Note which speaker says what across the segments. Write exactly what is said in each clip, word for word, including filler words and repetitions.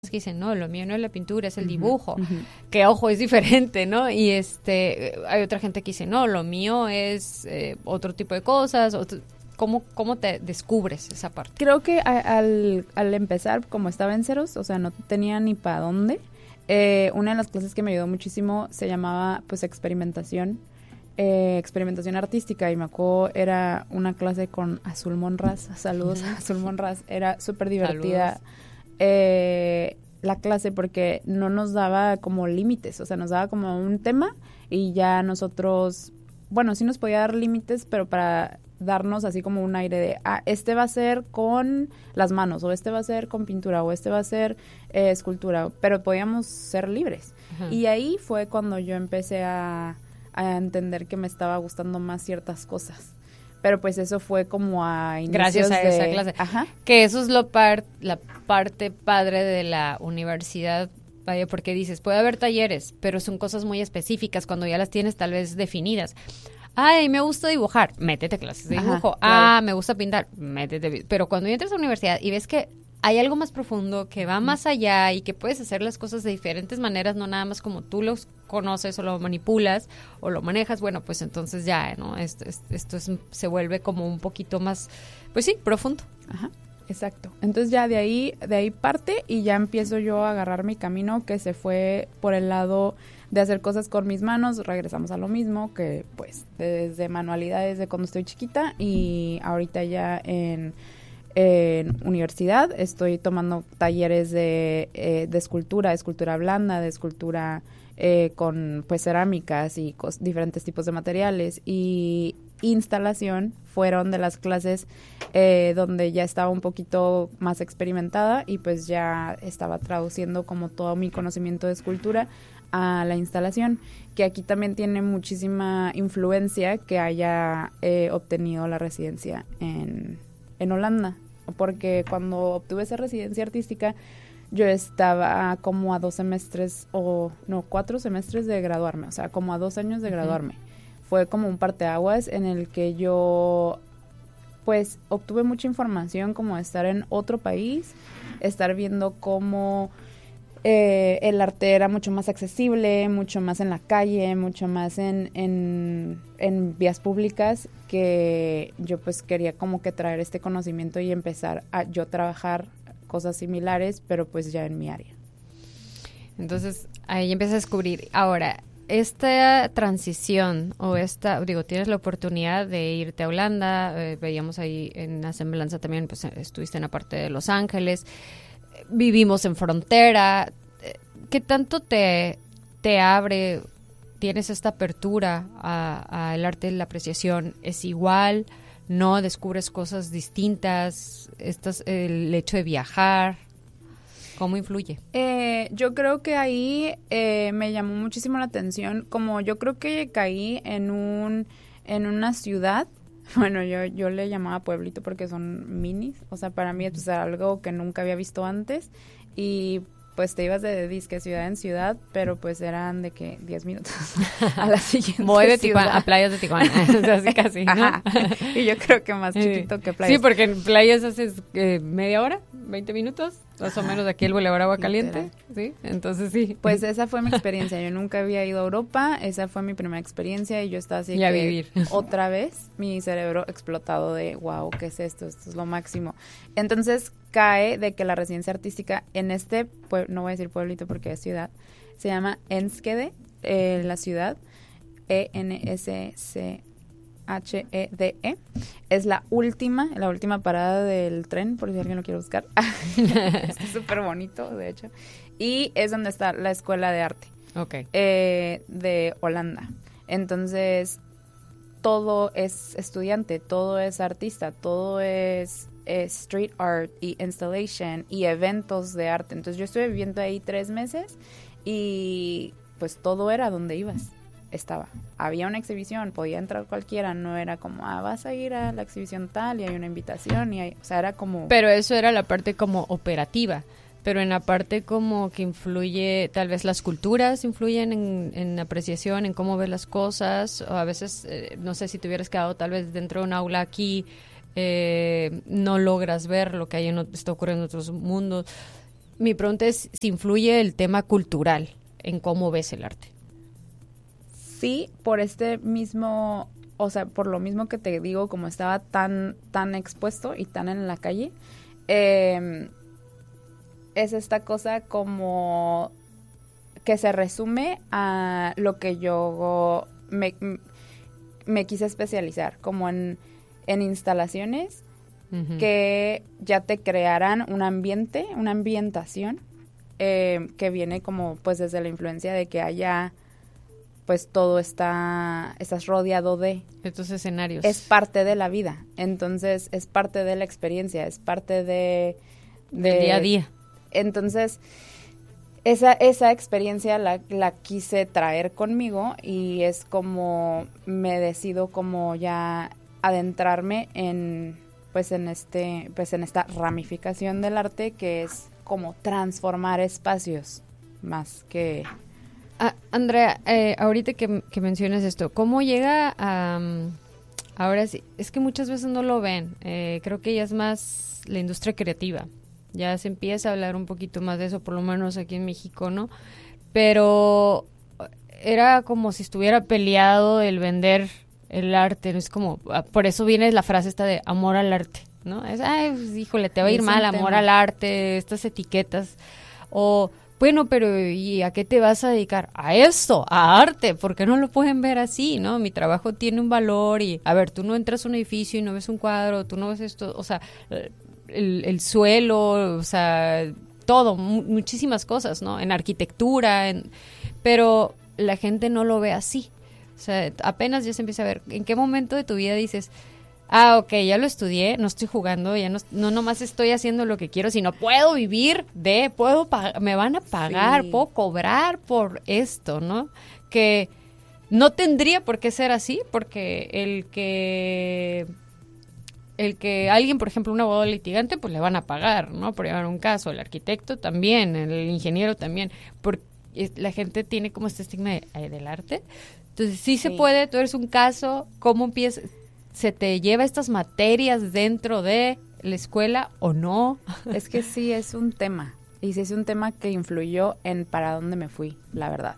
Speaker 1: que dicen, no, lo mío no es la pintura, es el dibujo, uh-huh, uh-huh. que ojo, es diferente, ¿no? Y este, hay otra gente que dice, no, lo mío es eh, otro tipo de cosas. Otro, ¿cómo, ¿Cómo te descubres esa parte?
Speaker 2: Creo que a, al, al empezar, como estaba en ceros, o sea, no tenía ni para dónde, eh, una de las clases que me ayudó muchísimo se llamaba, pues, experimentación, eh, experimentación artística, y me acuerdo, era una clase con Azul Monraz, saludos a Azul Monraz, era súper divertida. Saludos. Eh, la clase porque no nos daba como límites, o sea, nos daba como un tema y ya nosotros, bueno, sí nos podía dar límites, pero para darnos así como un aire de, ah, este va a ser con las manos, o este va a ser con pintura, o este va a ser eh, escultura, pero podíamos ser libres. Uh-huh. Y ahí fue cuando yo empecé a, a entender que me estaba gustando más ciertas cosas. Pero pues eso fue como a inicios
Speaker 1: gracias a
Speaker 2: de...
Speaker 1: esa clase.
Speaker 2: Ajá.
Speaker 1: Que eso es lo par, la parte padre de la universidad, vaya, porque dices, puede haber talleres, pero son cosas muy específicas cuando ya las tienes tal vez definidas. Ay, me gusta dibujar, métete a clases de dibujo. Ajá, claro. Ah, me gusta pintar, métete. Pero cuando entras a la universidad y ves que hay algo más profundo, que va más allá y que puedes hacer las cosas de diferentes maneras, no nada más como tú los conoces o lo manipulas o lo manejas, bueno, pues entonces ya, ¿no? Esto, esto es, se vuelve como un poquito más, pues sí, profundo.
Speaker 2: Ajá, exacto. Entonces ya de ahí, de ahí parte y ya empiezo yo a agarrar mi camino, que se fue por el lado de hacer cosas con mis manos. Regresamos a lo mismo, que pues desde manualidades de cuando estoy chiquita y ahorita ya en... en universidad estoy tomando talleres de, eh, de escultura, escultura blanda, de escultura eh, con pues cerámicas y cos- diferentes tipos de materiales, y instalación fueron de las clases eh, donde ya estaba un poquito más experimentada y pues ya estaba traduciendo como todo mi conocimiento de escultura a la instalación, que aquí también tiene muchísima influencia que haya eh, obtenido la residencia en en Holanda, porque cuando obtuve esa residencia artística yo estaba como a dos semestres o no, cuatro semestres de graduarme, o sea, como a dos años de graduarme. Uh-huh. Fue como un parteaguas en el que yo pues obtuve mucha información, como de estar en otro país, estar viendo cómo eh, el arte era mucho más accesible, mucho más en la calle, mucho más en, en, en vías públicas, que yo pues quería como que traer este conocimiento y empezar a yo trabajar cosas similares, pero pues ya en mi área.
Speaker 1: Entonces ahí empiezas a descubrir. Ahora, esta transición o esta, digo, tienes la oportunidad de irte a Holanda, eh, veíamos ahí en la semblanza también, pues estuviste en la parte de Los Ángeles, vivimos en frontera. ¿Qué tanto te, te abre, tienes esta apertura al arte de la apreciación? ¿Es igual? ¿No? ¿Descubres cosas distintas? Estás, el hecho de viajar, ¿cómo influye?
Speaker 2: Eh, yo creo que ahí eh, me llamó muchísimo la atención, como yo creo que caí en un en una ciudad. Bueno, yo, yo le llamaba pueblito porque son minis, o sea, para mí pues, era algo que nunca había visto antes, y pues te ibas de disque ciudad en ciudad, pero pues eran de que diez minutos a la siguiente
Speaker 1: Voy de
Speaker 2: ciudad.
Speaker 1: Tijuana, a playas de Tijuana, así casi, ¿no?
Speaker 2: Ajá. Y yo creo que más chiquito que playas.
Speaker 1: Sí, porque en playas haces eh, media hora, veinte minutos, más o menos, aquí el Boulevard Agua Caliente, ¿sí? Entonces sí.
Speaker 2: Pues esa fue mi experiencia, yo nunca había ido a Europa, esa fue mi primera experiencia y yo estaba así
Speaker 1: y a
Speaker 2: que
Speaker 1: vivir.
Speaker 2: Otra vez, mi cerebro explotado de wow, ¿qué es esto? Esto es lo máximo. Entonces cae de que la residencia artística en este, pues, no voy a decir pueblito porque es ciudad, se llama Enschede, eh, la ciudad, E N S C H E D E, es la última, la última parada del tren, por si alguien lo quiere buscar. Está súper bonito, de hecho. Y es donde está la escuela de arte,
Speaker 1: okay.
Speaker 2: eh, de Holanda. Entonces, todo es estudiante, todo es artista, todo es, es street art y installation y eventos de arte. Entonces, yo estuve viviendo ahí tres meses y pues todo era donde ibas. Estaba, había una exhibición, podía entrar cualquiera, no era como, ah, vas a ir a la exhibición tal y hay una invitación y hay, o sea, era como...
Speaker 1: Pero eso era la parte como operativa, pero en la parte como que influye, tal vez las culturas influyen en, en apreciación, en cómo ves las cosas, o a veces, eh, no sé, si te hubieras quedado tal vez dentro de un aula aquí, eh, no logras ver lo que hay en, está ocurriendo en otros mundos. mi pregunta es si influye el tema cultural en cómo ves el arte.
Speaker 2: Sí, por este mismo, o sea, por lo mismo que te digo, como estaba tan, tan expuesto y tan en la calle, eh, es esta cosa como que se resume a lo que yo me, me quise especializar, como en, en instalaciones uh-huh. que ya te crearán un ambiente, una ambientación eh, que viene como pues desde la influencia de que haya pues todo está, estás rodeado de
Speaker 1: estos escenarios.
Speaker 2: Es parte de la vida, entonces es parte de la experiencia, es parte de, de
Speaker 1: del día a día.
Speaker 2: Entonces Esa, esa experiencia la, la quise traer conmigo y es como me decido como ya adentrarme en pues en este pues en esta ramificación del arte que es como transformar espacios más que
Speaker 1: ah, Andrea, eh, ahorita que, que mencionas esto, ¿cómo llega a um, ahora sí? Es que muchas veces no lo ven, eh, creo que ya es más la industria creativa. Ya se empieza a hablar un poquito más de eso, por lo menos aquí en México, ¿no? Pero era como si estuviera peleado el vender el arte, ¿no? Es como, por eso viene la frase esta de amor al arte, ¿no? Es, ay, pues, híjole, te va a ir mal, amor al arte, estas etiquetas. O, bueno, pero ¿y a qué te vas a dedicar? A esto, a arte, porque no lo pueden ver así, ¿no? Mi trabajo tiene un valor y, a ver, tú no entras a un edificio y no ves un cuadro, tú no ves esto, o sea... El, el suelo, o sea, todo, mu- muchísimas cosas, ¿no? En arquitectura, en, pero la gente no lo ve así. O sea, apenas ya se empieza a ver. ¿En qué momento de tu vida dices, ah, ok, ya lo estudié, no estoy jugando, ya no, no nomás estoy haciendo lo que quiero, sino puedo vivir de, puedo pag- me van a pagar, sí. Puedo cobrar por esto, ¿no? Que no tendría por qué ser así, porque el que... El que alguien, por ejemplo, un abogado litigante, pues le van a pagar, ¿no? Por llevar un caso. El arquitecto también, el ingeniero también. Porque la gente tiene como este estigma de, eh, del arte. Entonces, sí, sí se puede, tú eres un caso, ¿cómo empiezas? ¿Se te lleva estas materias dentro de la escuela o no?
Speaker 2: Es que sí, es un tema. Y sí es un tema que influyó en para dónde me fui, la verdad.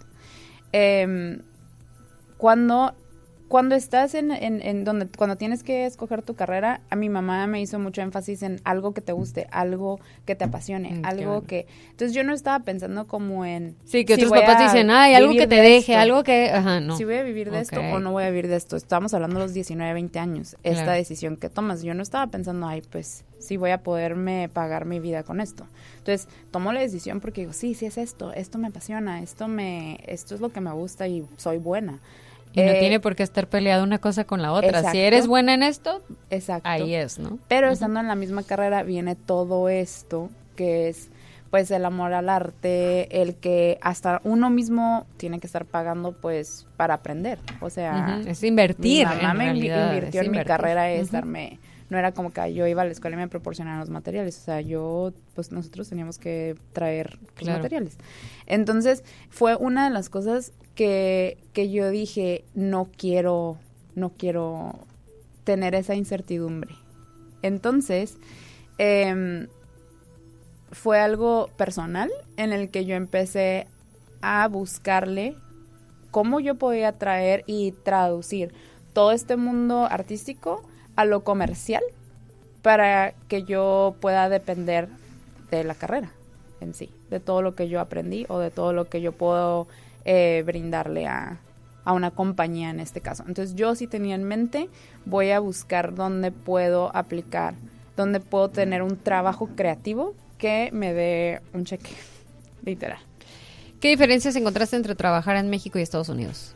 Speaker 2: Eh, cuando... Cuando estás en, en, en donde, cuando tienes que escoger tu carrera, a mi mamá me hizo mucho énfasis en algo que te guste, algo que te apasione, mm, algo claro. que... Entonces yo no estaba pensando como en...
Speaker 1: Sí, que si otros papás dicen, ay, algo que te deje,
Speaker 2: esto.
Speaker 1: algo que... Ajá, no.
Speaker 2: Si voy a vivir de okay. esto o no voy a vivir de esto. Estábamos hablando de los diecinueve, veinte años, claro. Esta decisión que tomas. Yo no estaba pensando, ay, pues sí voy a poderme pagar mi vida con esto. Entonces tomo la decisión porque digo, sí, sí es esto, esto me apasiona, esto me, esto es lo que me gusta y soy buena.
Speaker 1: Y no eh, tiene por qué estar peleada una cosa con la otra. Exacto. Si eres buena en esto, exacto. Ahí es, ¿no?
Speaker 2: Pero uh-huh. estando en la misma carrera viene todo esto, que es pues el amor al arte, el que hasta uno mismo tiene que estar pagando pues para aprender. O sea,
Speaker 1: uh-huh. es invertir.
Speaker 2: Mi mamá me
Speaker 1: realidad,
Speaker 2: invirtió en
Speaker 1: invertir.
Speaker 2: mi carrera es
Speaker 1: uh-huh.
Speaker 2: darme... No era como que yo iba a la escuela y me proporcionaban los materiales. O sea, yo, pues nosotros teníamos que traer los claro. materiales. Entonces, fue una de las cosas que, que yo dije, no quiero, no quiero tener esa incertidumbre. Entonces, eh, fue algo personal en el que yo empecé a buscarle cómo yo podía traer y traducir todo este mundo artístico a lo comercial para que yo pueda depender de la carrera en sí, de todo lo que yo aprendí o de todo lo que yo puedo eh, brindarle a, a una compañía en este caso. Entonces yo sí tenía en mente, voy a buscar dónde puedo aplicar, dónde puedo tener un trabajo creativo que me dé un cheque, literal.
Speaker 1: ¿Qué diferencias encontraste entre trabajar en México y Estados Unidos?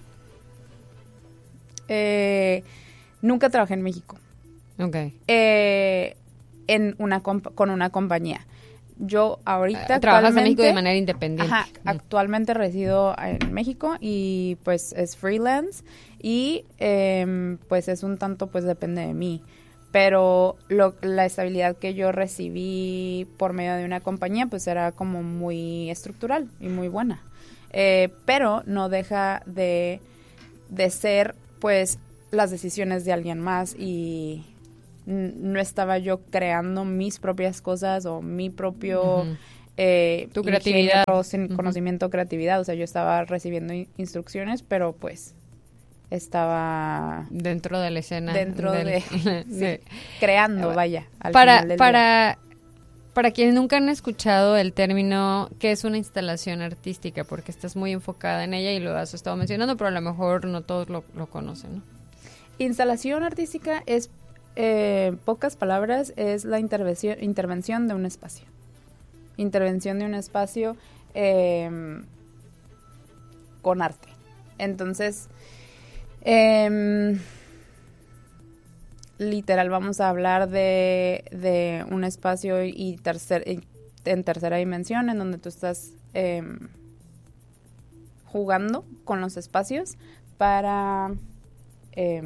Speaker 2: Eh, nunca trabajé en México.
Speaker 1: Okay.
Speaker 2: Eh, en una comp- con una compañía. Yo ahorita
Speaker 1: uh, trabajas en México de manera independiente.
Speaker 2: Ajá, mm. Actualmente resido en México y pues es freelance y eh, pues es un tanto pues depende de mí. Pero lo, la estabilidad que yo recibí por medio de una compañía pues era como muy estructural y muy buena. Eh, pero no deja de, de ser pues las decisiones de alguien más y no estaba yo creando mis propias cosas o mi propio uh-huh. eh,
Speaker 1: tu creatividad,
Speaker 2: ingenio, conocimiento, uh-huh. creatividad. O sea, yo estaba recibiendo in- instrucciones, pero pues estaba
Speaker 1: dentro de la escena,
Speaker 2: dentro
Speaker 1: del,
Speaker 2: de,
Speaker 1: sí,
Speaker 2: sí, creando, vaya. Al
Speaker 1: para
Speaker 2: final del
Speaker 1: para
Speaker 2: día.
Speaker 1: Para quienes nunca han escuchado el término, ¿qué es una instalación artística? Porque estás muy enfocada en ella y lo has estado mencionando, pero a lo mejor no todos lo, lo conocen, ¿no?
Speaker 2: Instalación artística es, eh, pocas palabras, es la intervención, intervención de un espacio. Intervención de un espacio eh, con arte. Entonces, eh, literal vamos a hablar de, de un espacio y tercer, en tercera dimensión en donde tú estás eh, jugando con los espacios para eh,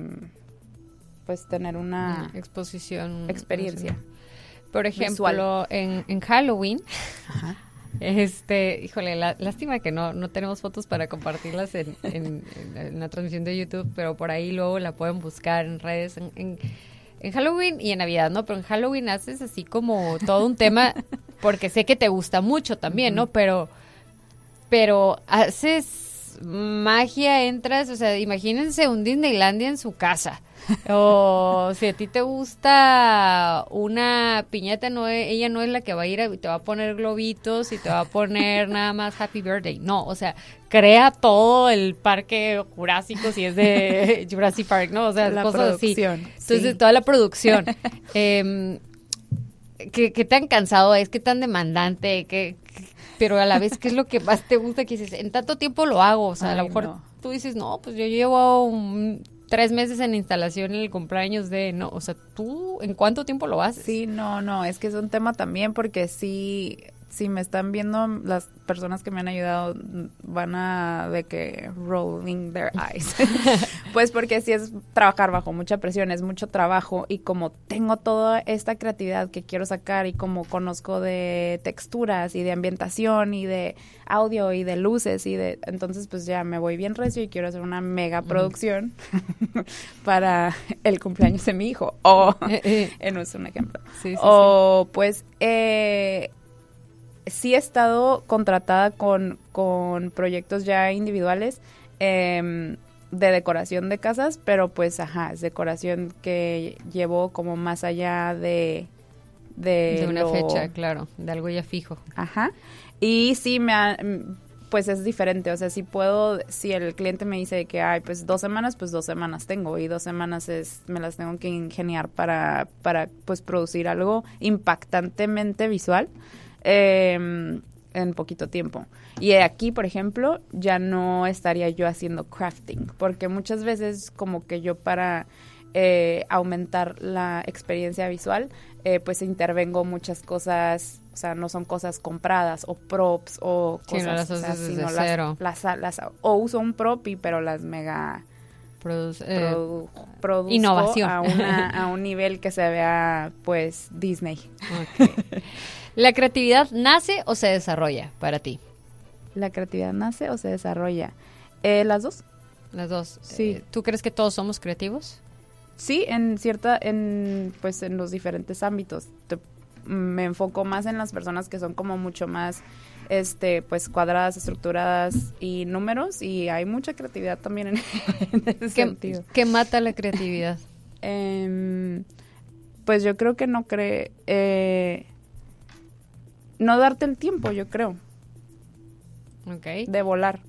Speaker 2: pues tener una,
Speaker 1: una exposición,
Speaker 2: experiencia.
Speaker 1: Por ejemplo, en, en Halloween, ajá. Este, híjole, la, lástima que no, no tenemos fotos para compartirlas en, en, en, en la transmisión de YouTube, pero por ahí luego la pueden buscar en redes. En, en, en Halloween y en Navidad, ¿no? Pero en Halloween haces así como todo un tema, porque sé que te gusta mucho también, ¿no? Pero, pero haces magia, entras, o sea, imagínense un Disneylandia en su casa. O si a ti te gusta una piñata, no es, ella no es la que va a ir y te va a poner globitos y te va a poner nada más Happy Birthday. No, o sea, crea todo el parque Jurásico si es de Jurassic Park, ¿no? O sea,
Speaker 2: la
Speaker 1: cosas
Speaker 2: producción,
Speaker 1: así. Entonces,
Speaker 2: sí.
Speaker 1: toda la producción. eh, ¿qué, ¿Qué tan cansado es? ¿Qué tan demandante? ¿Qué, qué, pero a la vez, ¿qué es lo que más te gusta? Que dices, en tanto tiempo lo hago. O sea, Ay, a lo mejor no. Tú dices, no, pues yo llevo un... tres meses en instalación en el cumpleaños de, no, o sea, ¿tú en cuánto tiempo lo haces?
Speaker 2: Sí, no, no, es que es un tema también porque sí, si me están viendo, las personas que me han ayudado van a de que rolling their eyes. Pues porque sí es trabajar bajo mucha presión, es mucho trabajo y como tengo toda esta creatividad que quiero sacar y como conozco de texturas y de ambientación y de audio y de luces y de, entonces pues ya me voy bien recio y quiero hacer una mega producción mm. para el cumpleaños de mi hijo o, en es un ejemplo,
Speaker 1: sí, sí,
Speaker 2: o
Speaker 1: sí.
Speaker 2: pues eh sí he estado contratada con, con proyectos ya individuales eh, de decoración de casas, pero pues, ajá, es decoración que llevo como más allá de... De,
Speaker 1: de una
Speaker 2: lo...
Speaker 1: fecha, claro, de algo ya fijo.
Speaker 2: Ajá. Y sí me ha, pues es diferente, o sea, si puedo, si el cliente me dice que hay pues dos semanas, pues dos semanas tengo y dos semanas es me las tengo que ingeniar para, para pues producir algo impactantemente visual. Eh, en poquito tiempo. Y aquí, por ejemplo, ya no estaría yo haciendo crafting, porque muchas veces como que yo para eh, aumentar la experiencia visual, eh, pues intervengo muchas cosas, o sea, no son cosas compradas o props o cosas,
Speaker 1: sí, no las haces
Speaker 2: o sea,
Speaker 1: desde
Speaker 2: sino
Speaker 1: cero.
Speaker 2: Las, las, las, o uso un prop y pero las mega
Speaker 1: Produce,
Speaker 2: produ,
Speaker 1: eh,
Speaker 2: produzco
Speaker 1: innovación
Speaker 2: a, una, a un nivel que se vea pues Disney.
Speaker 1: Okay. ¿La creatividad nace o se desarrolla para ti?
Speaker 2: ¿La creatividad nace o se desarrolla? Eh, ¿Las dos?
Speaker 1: Las dos.
Speaker 2: Sí.
Speaker 1: Eh, ¿Tú crees que todos somos creativos?
Speaker 2: Sí, en cierta, en pues en los diferentes ámbitos. Te, me enfoco más en las personas que son como mucho más, este, pues cuadradas, estructuradas y números, y hay mucha creatividad también en, en ese
Speaker 1: ¿Qué,
Speaker 2: sentido.
Speaker 1: ¿Qué mata la creatividad?
Speaker 2: eh, pues yo creo que no cree, eh, no darte el tiempo, yo creo.
Speaker 1: Okay.
Speaker 2: De volar.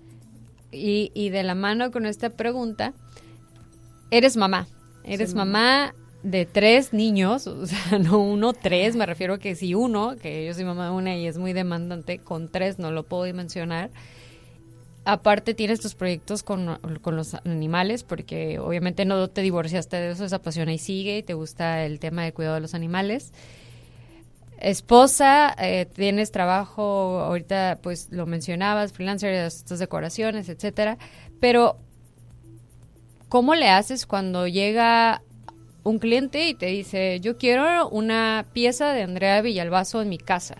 Speaker 1: Y, y de la mano con esta pregunta, eres mamá. Eres sí, mamá. mamá de tres niños, o sea, no uno, tres, me refiero a que si uno, que yo soy mamá de una y es muy demandante, con tres no lo puedo dimensionar. Aparte tienes tus proyectos con, con los animales, porque obviamente no te divorciaste de eso, esa pasión ahí sigue y te gusta el tema del cuidado de los animales. Esposa, eh, tienes trabajo, ahorita pues lo mencionabas, freelancer, estas decoraciones, etcétera, pero ¿cómo le haces cuando llega un cliente y te dice, yo quiero una pieza de Andrea Villalbazo en mi casa?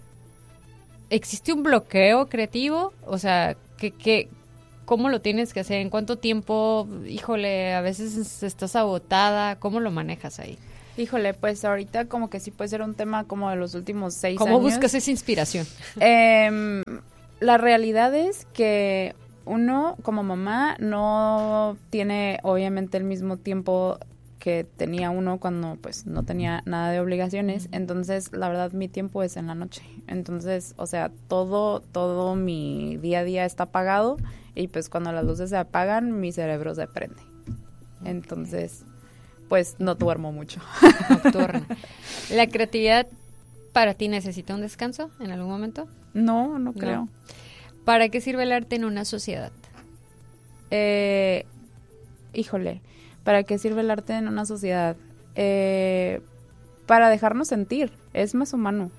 Speaker 1: ¿Existe un bloqueo creativo? O sea, ¿qué, qué, ¿cómo lo tienes que hacer? ¿En cuánto tiempo? Híjole, a veces estás agotada. ¿Cómo lo manejas ahí?
Speaker 2: Híjole, pues ahorita como que sí puede ser un tema como de los últimos seis
Speaker 1: ¿Cómo
Speaker 2: años.
Speaker 1: ¿Cómo buscas esa inspiración?
Speaker 2: Eh, la realidad es que uno como mamá no tiene obviamente el mismo tiempo que tenía uno cuando pues no tenía nada de obligaciones, entonces la verdad mi tiempo es en la noche, entonces o sea todo todo mi día a día está apagado y pues cuando las luces se apagan mi cerebro se prende, entonces pues no duermo mucho.
Speaker 1: Nocturna. ¿La creatividad para ti necesita un descanso en algún momento?
Speaker 2: No, no creo.
Speaker 1: No. ¿Para qué sirve el arte en una sociedad?
Speaker 2: Eh, híjole, ¿para qué sirve el arte en una sociedad? Eh, para dejarnos sentir, es más humano.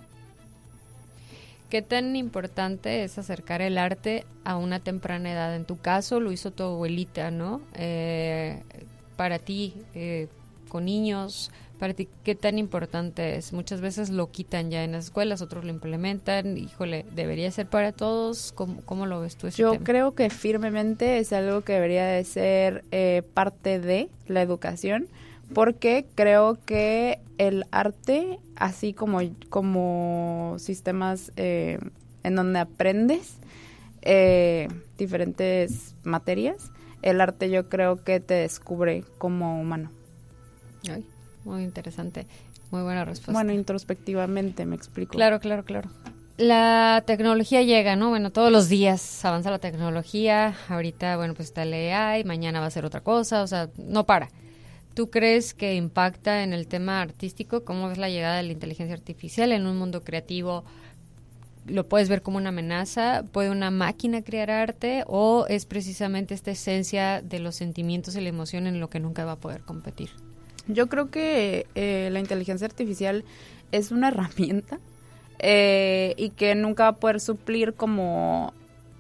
Speaker 1: ¿Qué tan importante es acercar el arte a una temprana edad? En tu caso lo hizo tu abuelita, ¿no? Eh, para ti, eh, con niños, para ti, ¿qué tan importante es? Muchas veces lo quitan ya en las escuelas, otros lo implementan. Híjole, ¿debería ser para todos? ¿Cómo, cómo lo ves tú ese
Speaker 2: Yo
Speaker 1: tema?
Speaker 2: creo que firmemente es algo que debería de ser eh, parte de la educación, porque creo que el arte, así como, como sistemas eh, en donde aprendes eh, diferentes materias, el arte yo creo que te descubre como humano.
Speaker 1: Ay, muy interesante, muy buena respuesta.
Speaker 2: Bueno, introspectivamente, me explico.
Speaker 1: Claro, claro, claro. La tecnología llega, ¿no? Bueno, todos los días avanza la tecnología. Ahorita, bueno, pues está el A I, mañana va a ser otra cosa, o sea, no para. ¿Tú crees que impacta en el tema artístico? ¿Cómo ves la llegada de la inteligencia artificial en un mundo creativo? ¿Lo puedes ver como una amenaza? ¿Puede una máquina crear arte? ¿O es precisamente esta esencia de los sentimientos y la emoción en lo que nunca va a poder competir?
Speaker 2: Yo creo que eh, la inteligencia artificial es una herramienta eh, y que nunca va a poder suplir como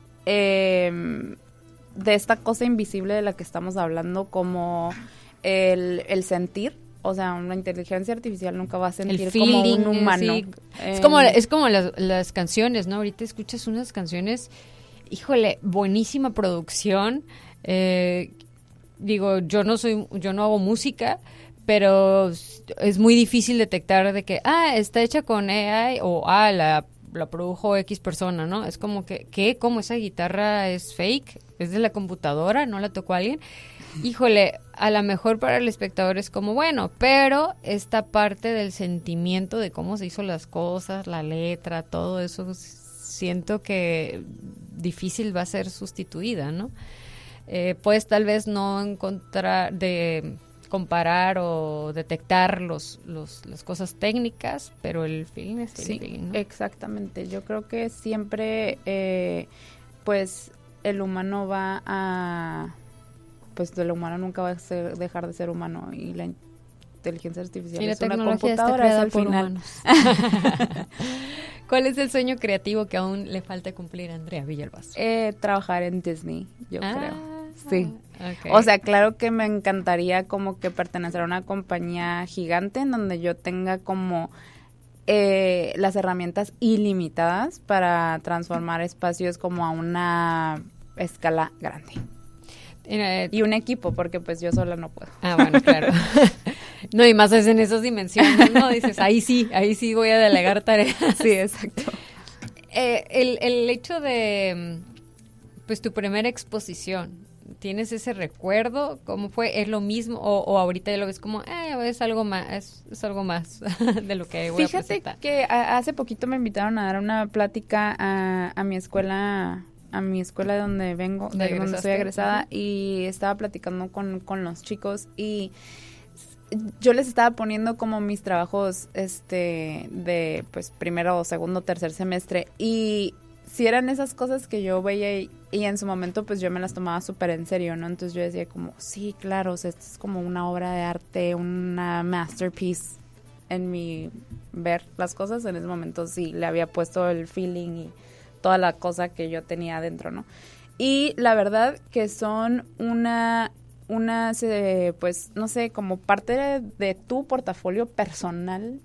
Speaker 2: eh, de esta cosa invisible de la que estamos hablando, como el, el sentir. O sea, una inteligencia artificial nunca va a sentir
Speaker 1: el feeling,
Speaker 2: como un humano.
Speaker 1: Sí.
Speaker 2: Eh,
Speaker 1: es como, es como las, las canciones, ¿no? Ahorita escuchas unas canciones, híjole, buenísima producción. Eh, digo, yo no soy, yo no hago música, pero es muy difícil detectar de que, ah, está hecha con A I o, ah, la, la produjo X persona, ¿no? Es como que, ¿qué? ¿Cómo esa guitarra es fake? ¿Es de la computadora? ¿No la tocó alguien? Híjole, a lo mejor para el espectador es como, bueno, pero esta parte del sentimiento de cómo se hizo las cosas, la letra, todo eso, siento que difícil va a ser sustituida, ¿no? Eh, pues tal vez no encontrar de comparar o detectar los, los las cosas técnicas, pero el feeling es el
Speaker 2: sí,
Speaker 1: feeling, ¿no?
Speaker 2: Exactamente. Yo creo que siempre, eh, pues, el humano va a, pues, el humano nunca va a ser, dejar de ser humano, y la inteligencia artificial
Speaker 1: y la
Speaker 2: es una
Speaker 1: tecnología
Speaker 2: computadora,
Speaker 1: está
Speaker 2: es al
Speaker 1: por
Speaker 2: final.
Speaker 1: humanos. ¿Cuál es el sueño creativo que aún le falta cumplir a Andrea Villalbazo?
Speaker 2: Eh, trabajar en Disney, yo
Speaker 1: ah,
Speaker 2: creo. Sí.
Speaker 1: Okay.
Speaker 2: O sea, claro que me encantaría como que pertenecer a una compañía gigante en donde yo tenga como eh, las herramientas ilimitadas para transformar espacios como a una escala grande.
Speaker 1: Eh,
Speaker 2: y un equipo, porque pues yo sola no puedo.
Speaker 1: Ah, bueno, claro. No, y más es en esas dimensiones, ¿no? Dices, ahí sí, ahí sí voy a delegar tareas.
Speaker 2: Sí, exacto.
Speaker 1: Eh, el, el hecho de, pues, tu primera exposición, ¿tienes ese recuerdo? ¿Cómo fue? ¿Es lo mismo? ¿O, o ahorita ya lo ves como, eh, es algo más, es, es algo más de lo que voy
Speaker 2: Fíjate
Speaker 1: a presentar?
Speaker 2: que a, hace poquito me invitaron a dar una plática a, a mi escuela, a mi escuela de donde vengo, de donde soy egresada, uh-huh. Y estaba platicando con, con los chicos y yo les estaba poniendo como mis trabajos este de pues primero, segundo, tercer semestre, y si eran esas cosas que yo veía y, y en su momento pues yo me las tomaba súper en serio, ¿no? Entonces yo decía como, sí, claro, o sea, esto es como una obra de arte, una masterpiece. En mi ver las cosas, en ese momento sí le había puesto el feeling y toda la cosa que yo tenía adentro, ¿no? Y la verdad que son una, unas, eh, pues, no sé, como parte de, de tu portafolio personal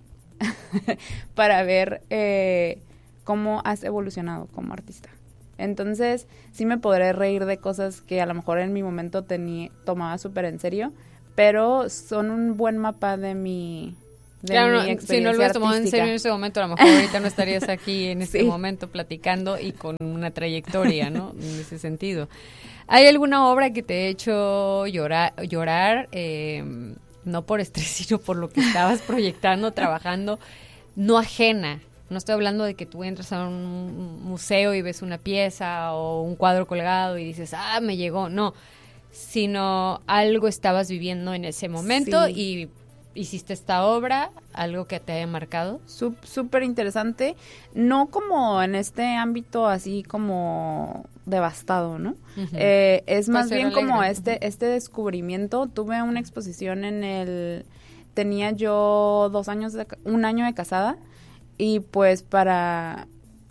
Speaker 2: para ver eh, cómo has evolucionado como artista. Entonces, sí me podré reír de cosas que a lo mejor en mi momento tenía, tomaba súper en serio, pero son un buen mapa de mi, de
Speaker 1: claro,
Speaker 2: mi
Speaker 1: no,
Speaker 2: experiencia
Speaker 1: si no lo hubieras tomado en serio en ese momento, a lo mejor ahorita no estarías aquí en este
Speaker 2: sí.
Speaker 1: momento platicando y con una trayectoria, ¿no? En ese sentido. ¿Hay alguna obra que te ha hecho llorar, llorar eh, no por estrés, sino por lo que estabas proyectando, trabajando, no ajena? No estoy hablando de que tú entras a un museo y ves una pieza o un cuadro colgado y dices, ah, me llegó. No, sino algo estabas viviendo en ese momento sí. y hiciste esta obra, algo que te haya marcado.
Speaker 2: Súper interesante, no como en este ámbito así como devastado, ¿no? Uh-huh. Eh, es más bien alegre. Como este, uh-huh. este descubrimiento. Tuve una exposición en el, tenía yo dos años, de, un año de casada. Y pues para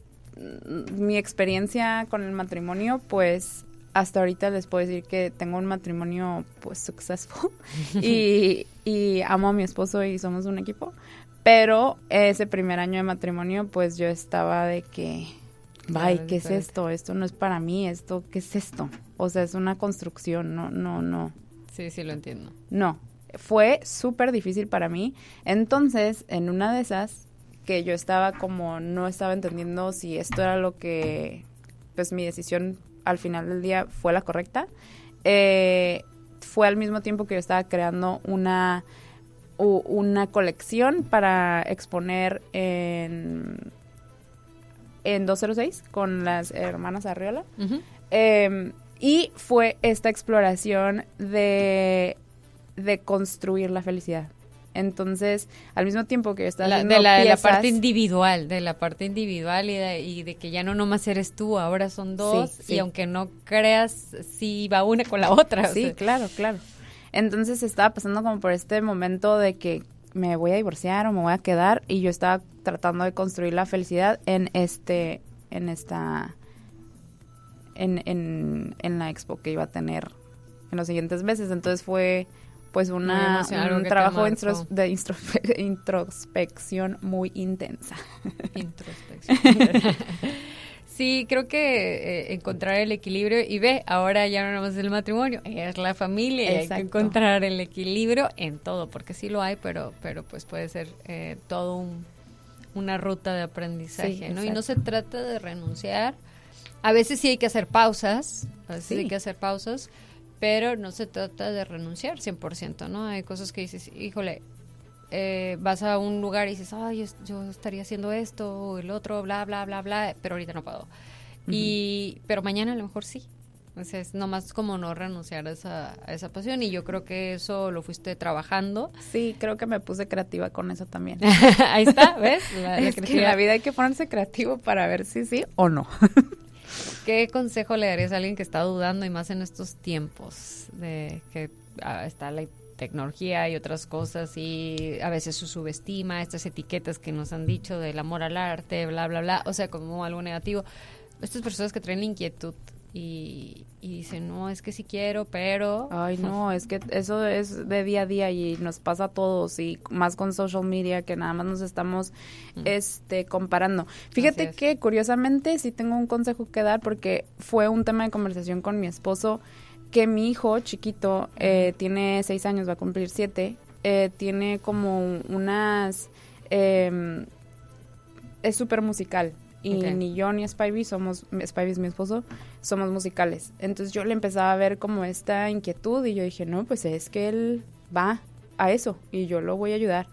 Speaker 2: mi experiencia con el matrimonio, pues hasta ahorita les puedo decir que tengo un matrimonio pues successful y, y amo a mi esposo y somos un equipo. Pero ese primer año de matrimonio pues yo estaba de que, ay, ¿qué es esto? Esto no es para mí, esto, ¿qué es esto? O sea, es una construcción, no, no, no.
Speaker 1: Sí, sí lo entiendo.
Speaker 2: No, fue súper difícil para mí. Entonces, en una de esas... que yo estaba como, no estaba entendiendo si esto era lo que, pues mi decisión al final del día fue la correcta. Eh, fue al mismo tiempo que yo estaba creando una, u, una colección para exponer en, en doscientos seis con las hermanas Arriola. Uh-huh. Eh, y fue esta exploración de, de construir la felicidad. Entonces, al mismo tiempo que yo estaba
Speaker 1: la,
Speaker 2: haciendo
Speaker 1: de la,
Speaker 2: piezas...
Speaker 1: de la parte individual, de la parte individual y de, y de que ya no nomás eres tú, ahora son dos, sí, sí. Y aunque no creas, sí va una con la otra.
Speaker 2: Sí, o sea. claro, claro. Entonces, estaba pasando como por este momento de que me voy a divorciar o me voy a quedar, y yo estaba tratando de construir la felicidad en este, en esta, en, en, en la expo que iba a tener en los siguientes meses. Entonces, fue... pues una, un trabajo intros, de introspe- introspección muy intensa.
Speaker 1: Introspección. Sí, creo que eh, encontrar el equilibrio, y ve, ahora ya no es el matrimonio, es la familia, y hay que encontrar el equilibrio en todo, porque sí lo hay, pero pero pues puede ser eh, todo un, una ruta de aprendizaje, sí, ¿no? Exacto. Y no se trata de renunciar, a veces sí hay que hacer pausas, a veces sí. hay que hacer pausas, pero no se trata de renunciar cien por ciento, ¿no? Hay cosas que dices, híjole, eh, vas a un lugar y dices, ay, yo, yo estaría haciendo esto o el otro, bla, bla, bla, bla, pero ahorita no puedo. Uh-huh. Y pero mañana a lo mejor sí. Entonces, nomás como no renunciar a esa, a esa pasión, y yo creo que eso lo fuiste trabajando.
Speaker 2: Sí, creo que me puse creativa con eso también.
Speaker 1: Ahí está, ¿ves?
Speaker 2: La, la es que en la vida hay que ponerse creativo para ver si sí o no.
Speaker 1: ¿Qué consejo le darías a alguien que está dudando, y más en estos tiempos de que ah, está la tecnología y otras cosas, y a veces se subestima estas etiquetas que nos han dicho del amor al arte, bla, bla, bla, o sea, como algo negativo? Estas personas que traen la inquietud y, y dicen, no, es que sí quiero, pero...
Speaker 2: Ay, no, es que eso es de día a día y nos pasa a todos, y más con social media, que nada más nos estamos mm. este comparando. Fíjate que curiosamente sí tengo un consejo que dar, porque fue un tema de conversación con mi esposo, que mi hijo chiquito eh, tiene seis años, va a cumplir siete, eh, tiene como unas... Eh, es súper musical. Y okay. ni yo ni Spivey somos, Spivey es mi esposo, somos musicales. Entonces yo le empezaba a ver como esta inquietud, y yo dije, no, pues es que él va a eso y yo lo voy a ayudar.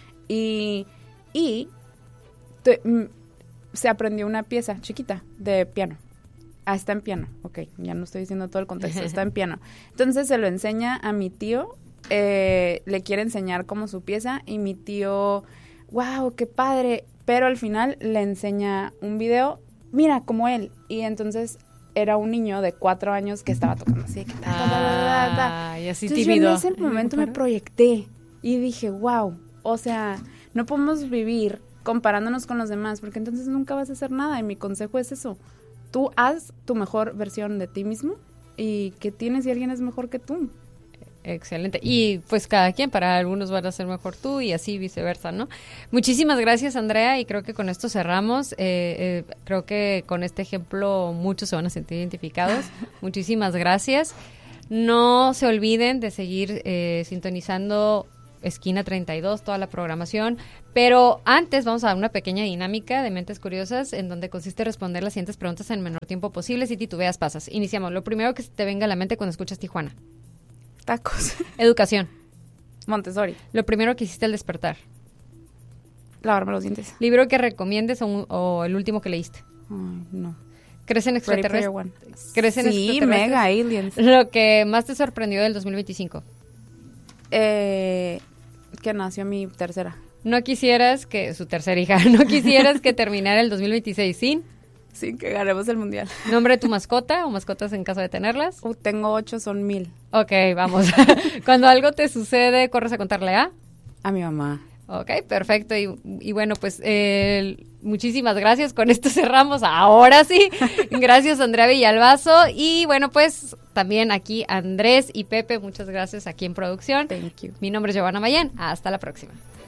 Speaker 2: Y, y te, m, se aprendió una pieza chiquita de piano. Ah, está en piano, ok, ya no estoy diciendo todo el contexto, está en piano. Entonces se lo enseña a mi tío, eh, le quiere enseñar como su pieza, y mi tío, wow, qué padre. Pero al final le enseña un video, mira, como él. Y entonces era un niño de cuatro años que estaba tocando así. Que ta, ta, ta, ta, ta, ta.
Speaker 1: Y así
Speaker 2: entonces
Speaker 1: tímido.
Speaker 2: Yo en ese momento me proyecté y dije, wow, o sea, no podemos vivir comparándonos con los demás, porque entonces nunca vas a hacer nada. Y mi consejo es eso, tú haz tu mejor versión de ti mismo, y ¿qué tienes si alguien es mejor que tú?
Speaker 1: Excelente. Y pues cada quien, para algunos van a ser mejor tú y así viceversa, ¿no? Muchísimas gracias, Andrea, y creo que con esto cerramos. Eh, eh, creo que con este ejemplo muchos se van a sentir identificados. Muchísimas gracias. No se olviden de seguir eh, sintonizando Esquina treinta y dos, toda la programación. Pero antes vamos a dar una pequeña dinámica de Mentes Curiosas en donde consiste responder las siguientes preguntas en el menor tiempo posible. Si titubeas, pasas. Iniciamos. Lo primero que te venga a la mente cuando escuchas Tijuana.
Speaker 2: Tacos.
Speaker 1: Educación.
Speaker 2: Montessori.
Speaker 1: Lo primero que hiciste al despertar.
Speaker 2: Lavarme los dientes.
Speaker 1: Libro que recomiendes o, un- o el último que leíste.
Speaker 2: Ay, no.
Speaker 1: ¿Crees en
Speaker 2: Ready Player
Speaker 1: extraterrestres?
Speaker 2: One.
Speaker 1: ¿Crees en
Speaker 2: Sí,
Speaker 1: extraterrestres?
Speaker 2: mega aliens.
Speaker 1: Lo que más te sorprendió del dos mil veinticinco.
Speaker 2: Eh, que nació mi tercera.
Speaker 1: No quisieras que, su tercera hija, no quisieras que terminara el dos mil veintiséis sin
Speaker 2: Sí, que ganemos el mundial.
Speaker 1: nombre de tu mascota o mascotas en caso de tenerlas.
Speaker 2: Uh, tengo ocho, son mil.
Speaker 1: Ok, vamos. Cuando algo te sucede, corres a contarle a.
Speaker 2: A mi mamá.
Speaker 1: Ok, perfecto. Y, y bueno, pues eh, muchísimas gracias. Con esto cerramos. Ahora sí. Gracias, Andrea Villalbazo. Y bueno, pues también aquí Andrés y Pepe, muchas gracias aquí en producción.
Speaker 2: Thank you.
Speaker 1: Mi nombre es Giovanna Mayén. Hasta la próxima.